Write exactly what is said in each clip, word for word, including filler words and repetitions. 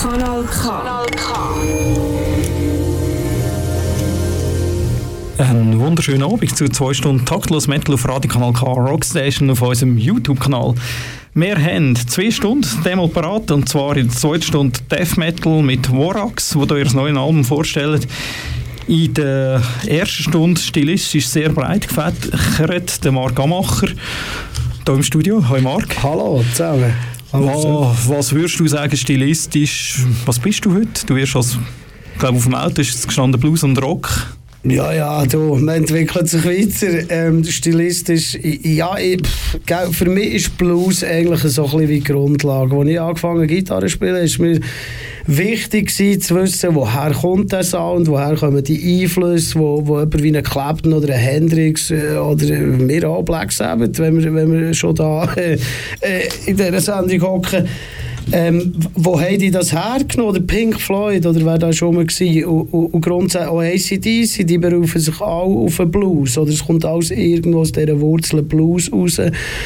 Kanal K. Kanal K. Einen wunderschönen Abend zu zwei Stunden taktlos Metal auf Radio Kanal K Rockstation auf unserem YouTube-Kanal. Wir haben zwei Stunden Demo parat, und zwar in der zweiten Stunde Death Metal mit Vorax, wo ihr das neue Album vorstellt. In der ersten Stunde stilistisch sehr breit gefächert, der Marc Amacher hier im Studio. Hallo Marc. Hallo zusammen. Hallo. Was, was würdest du sagen stilistisch? Was bist du heute? Du wirst als, ich glaube auf dem Auto ist es gestanden Blues und Rock. Ja, ja, du, man entwickelt sich weiter. Ähm, stilistisch, ja, ich, für mich ist Blues eigentlich so ein bisschen wie die Grundlage. Als ich angefangen habe, Gitarre zu spielen, ist mir wichtig gewesen, zu wissen, woher kommt der Sound, woher kommen die Einflüsse, wo, wo jemand wie ein Clapton oder ein Hendrix oder wir auch Black Sabbath, wenn wir, wenn wir schon da äh, in dieser Sendung hocken. Ähm, wo haben die das hergenommen? Oder Pink Floyd? Oder wer da schon mal gewesen? Und, und, und grundsätzlich auch A C D C, die berufen sich auch auf den Blues. Oder es kommt alles irgendwo aus dieser Wurzel Blues raus.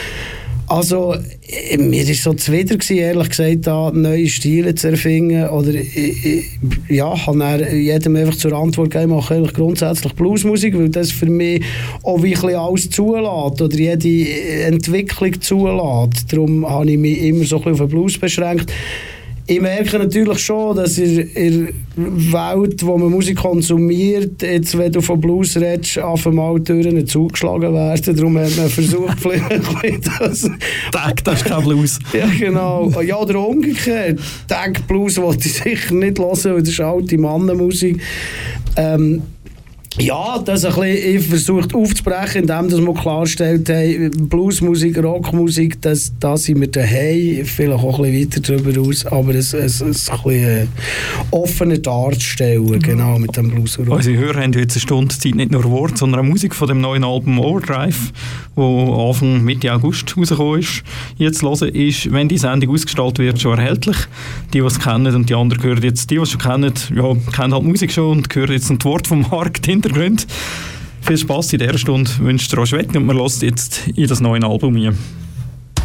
Also, mir war es so zuwider gewesen, ehrlich gesagt, da neue Stile zu erfinden. Oder, ich, ja, habe dann jedem einfach zur Antwort gegeben, ich mache eigentlich grundsätzlich Bluesmusik, weil das für mich auch wie ein bisschen alles zulässt oder jede Entwicklung zulässt. Darum habe ich mich immer so ein bisschen auf den Blues beschränkt. Ich merke natürlich schon, dass in der Welt, wo man Musik konsumiert, jetzt, wenn du von Blues redest, auf einmal Türen zugeschlagen werden. Darum hat man versucht, vielleicht das... Tag, das ist kein Blues. Ja, genau. Ja, oder umgekehrt. Tag Blues wollte ich sicher nicht hören, weil das ist alte Mannenmusik. Ähm, Ja, das ein bisschen, ich versucht aufzubrechen, indem dass man klarstellt, hey, Bluesmusik, Rockmusik, das, da sind wir daheim, vielleicht auch ein bisschen weiter darüber aus, aber es, es, es ein bisschen offener darzustellen, genau, mit dem Blues und Rock. Unsere Hörer haben jetzt eine Stunde Zeit, nicht nur Wort, sondern auch Musik von dem neuen Album Overdrive, wo Anfang Mitte August rausgekommen ist. Jetzt hören ist, wenn die Sendung ausgestrahlt wird, schon erhältlich. Die, die es kennen, und die anderen hören jetzt, die, die es schon kennen, ja, kennen halt Musik schon und hören jetzt ein Wort vom Markt hinter Grund. Viel Spass in dieser Stunde wünscht Roger Wetten und man hört jetzt in das neue Album hier.